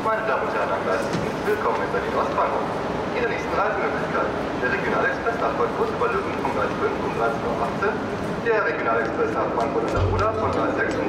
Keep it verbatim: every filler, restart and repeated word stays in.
Meine Damen und Herren an Gleis fünf, willkommen in Berlin-Ostbahnhof. Ihre nächsten Reisemöglichkeiten. Der Regionalexpress nach Cottbus über Lübben von Gleis fünf um dreizehn Uhr achtzehn, der Regionalexpress nach Frankfurt an der Oder von Gleis sechs um